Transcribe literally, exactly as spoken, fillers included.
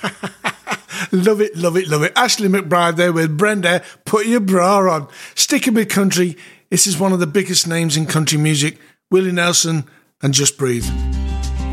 Love it, love it, love it. Ashley McBryde there with Brenda, Put Your Bra On. Sticking with country, this is one of the biggest names in country music, Willie Nelson and Just Breathe.